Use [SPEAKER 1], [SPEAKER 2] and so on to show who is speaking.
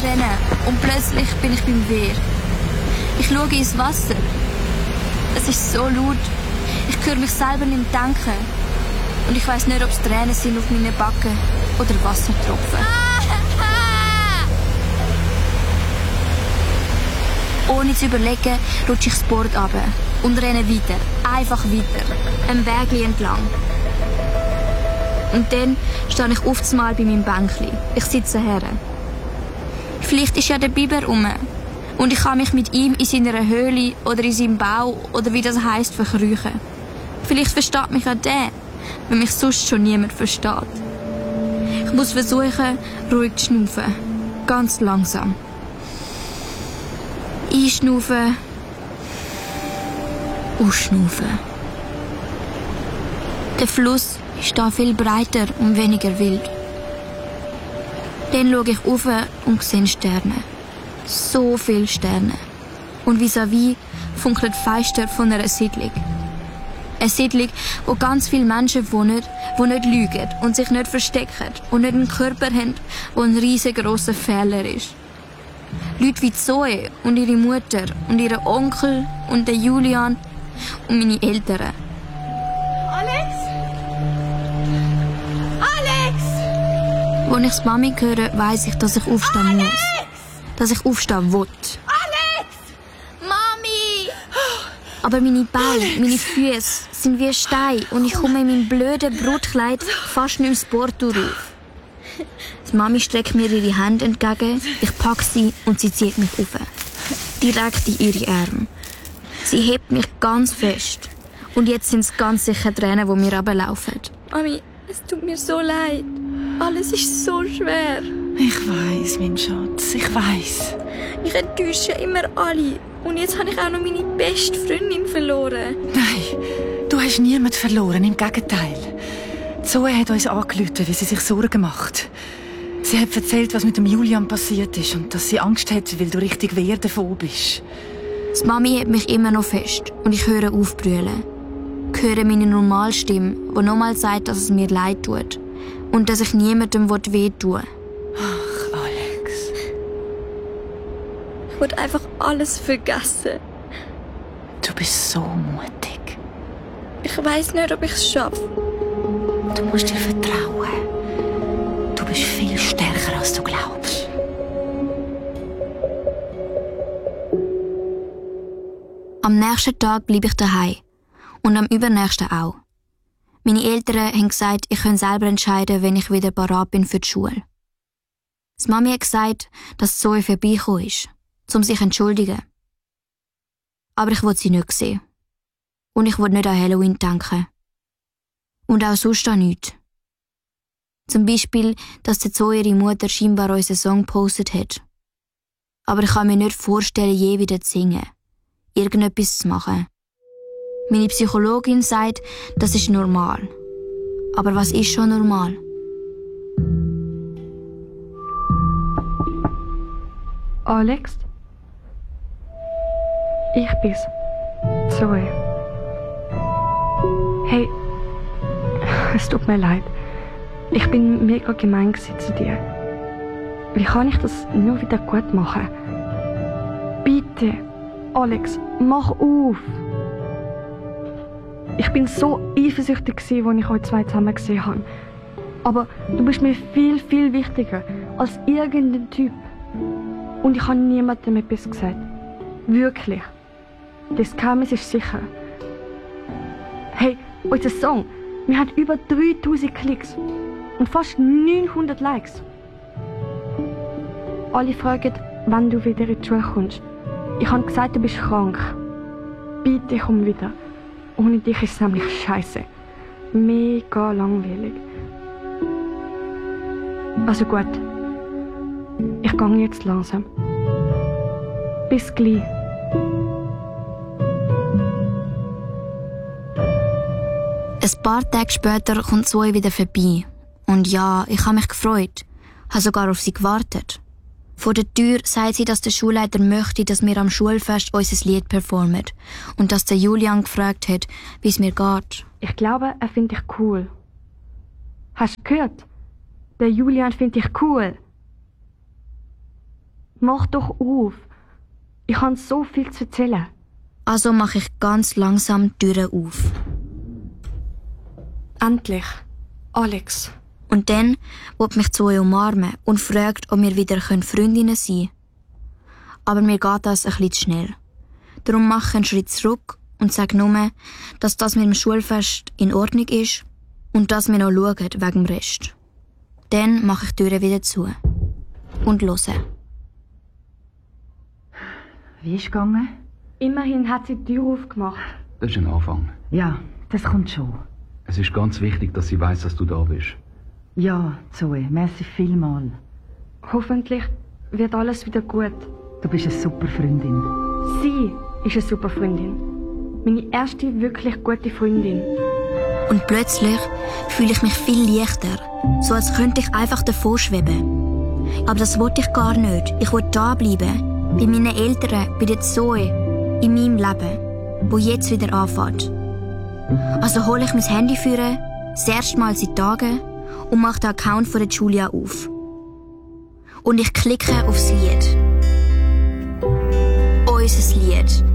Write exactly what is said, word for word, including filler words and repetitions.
[SPEAKER 1] rennen und plötzlich bin ich beim Wehr. Ich schaue ins Wasser. Es ist so laut. Ich höre mich selber nicht denken. Und ich weiss nicht, ob es Tränen sind auf meinen Backen oder Wassertropfen. Ohne zu überlegen, rutsche ich das Board runter und renne weiter. Einfach weiter. Ein Weg entlang. Und dann stehe ich auf einmal bei meinem Bänkli. Ich sitze her. Vielleicht ist ja der Biber rum. Und ich kann mich mit ihm in seiner Höhle oder in seinem Bau oder wie das heisst verkriechen. Vielleicht versteht mich auch der, wenn mich sonst schon niemand versteht. Ich muss versuchen, ruhig zu schnaufen. Ganz langsam. Einschnaufen. Ausschnaufen. Der Fluss ist da viel breiter und weniger wild. Dann schaue ich rauf und sehe Sterne. So viele Sterne. Und vis-à-vis funkelt Fenster von einer Siedlung. Eine Siedlung, wo ganz viele Menschen wohnen, die nicht lügen und sich nicht verstecken und nicht einen Körper haben, der ein riesengroßer Fehler ist. Leute wie Zoe und ihre Mutter und ihre Onkel und der Julian und meine Eltern.
[SPEAKER 2] Alex? Alex!
[SPEAKER 1] Als ich die Mami höre, weiss ich, dass ich aufstehen
[SPEAKER 2] Alex!
[SPEAKER 1] muss. Dass ich aufstehen will.
[SPEAKER 2] Alex! Mami!
[SPEAKER 1] Aber meine Beine, meine Füße sind wie Stein und ich komme in meinem blöden Brutkleid fast nicht ins Board auf. Die Mami streckt mir ihre Hände entgegen, ich packe sie und sie zieht mich auf. Direkt in ihre Arme. Sie hebt mich ganz fest. Und jetzt sind es ganz sicher Tränen, die mir runterlaufen.
[SPEAKER 3] Mami, es tut mir so leid. Alles ist so schwer.
[SPEAKER 4] Ich weiss, mein Schatz, ich weiss.
[SPEAKER 3] Ich enttäusche immer alle. Und jetzt habe ich auch noch meine beste Freundin verloren.
[SPEAKER 4] Nein, du hast niemanden verloren, im Gegenteil. Zoe hat uns angerufen, wie sie sich Sorgen macht. Sie hat erzählt, was mit dem Julian passiert ist und dass sie Angst hat, weil du richtig wehr davon bist.
[SPEAKER 1] Die Mami hat mich immer noch fest und ich höre auf brüllen. Ich höre meine Normalstimme, die nochmal sagt, dass es mir leid tut und dass ich niemandem wehtun will.
[SPEAKER 4] Ach, Alex.
[SPEAKER 3] Ich will einfach alles vergessen.
[SPEAKER 4] Du bist so mutig.
[SPEAKER 3] Ich weiss nicht, ob ich es schaffe.
[SPEAKER 4] Du musst dir vertrauen. Du bist viel stärker, als du glaubst.
[SPEAKER 1] Am nächsten Tag bleibe ich daheim und am übernächsten auch. Meine Eltern haben gesagt, ich könne selber entscheiden, wenn ich wieder bereit bin für die Schule. Die Mami hat gesagt, dass Zoe vorbeigekommen ist, um sich zu entschuldigen. Aber ich will sie nicht sehen. Und ich will nicht an Halloween denken. Und auch sonst an nichts. Zum Beispiel, dass die Zoe ihre Mutter scheinbar unseren Song gepostet hat. Aber ich kann mir nicht vorstellen, je wieder zu singen. Irgendetwas zu machen. Meine Psychologin sagt, das ist normal. Aber was ist schon normal?
[SPEAKER 5] Alex? Ich bin's. Zoe. Hey, es tut mir leid. Ich bin mega gemein zu dir. Wie kann ich das nur wieder gut machen? Bitte, Alex, mach auf! Ich bin so eifersüchtig, als ich euch zwei zusammen gesehen habe. Aber du bist mir viel, viel wichtiger als irgendein Typ. Und ich habe niemandem etwas gesagt. Wirklich. Das Geheimnis ist sicher. Hey, unser Song, wir haben über dreitausend Klicks und fast neunhundert Likes. Alle fragen, wann du wieder in die Schule kommst. Ich habe gesagt, du bist krank. Bitte komm wieder. Ohne dich ist es nämlich scheiße. Mega langweilig. Also gut. Ich gehe jetzt langsam. Bis gleich.
[SPEAKER 1] Ein paar Tage später kommt Zoe wieder vorbei. Und ja, ich habe mich gefreut. Habe sogar auf sie gewartet. Vor der Tür sagt sie, dass der Schulleiter möchte, dass wir am Schulfest unser Lied performen. Und dass der Julian gefragt hat, wie es mir geht.
[SPEAKER 5] Ich glaube, er findet dich cool. Hast du gehört? Der Julian findet dich cool. Mach doch auf. Ich habe so viel zu erzählen.
[SPEAKER 1] Also mache ich ganz langsam die Türe auf.
[SPEAKER 5] Endlich. Alex.
[SPEAKER 1] Und dann will mich Zoe umarmen und fragt, ob wir wieder Freundinnen sein können. Aber mir geht das ein bisschen zu schnell. Darum mache ich einen Schritt zurück und sage nur, dass das mit dem Schulfest in Ordnung ist und dass wir noch schauen wegen dem Rest. Dann mache ich die Türe wieder zu. Und höre.
[SPEAKER 4] Wie ist es gegangen?
[SPEAKER 5] Immerhin hat sie die Tür aufgemacht.
[SPEAKER 6] Das ist ein Anfang.
[SPEAKER 4] Ja, das kommt schon.
[SPEAKER 6] Es ist ganz wichtig, dass sie weiß, dass du da bist.
[SPEAKER 4] Ja, Zoe, merci vielmal.
[SPEAKER 5] Hoffentlich wird alles wieder gut.
[SPEAKER 4] Du bist eine super Freundin.
[SPEAKER 5] Sie ist eine super Freundin. Meine erste wirklich gute Freundin.
[SPEAKER 1] Und plötzlich fühle ich mich viel leichter, so als könnte ich einfach davor schweben. Aber das wollte ich gar nicht. Ich wollte da bleiben, bei meinen Eltern, bei der Zoe, in meinem Leben, wo jetzt wieder anfängt. Also hole ich mein Handy führen, das erste Mal seit Tagen, und mache den Account von der Julia auf. Und ich klicke aufs Lied. Unser Lied.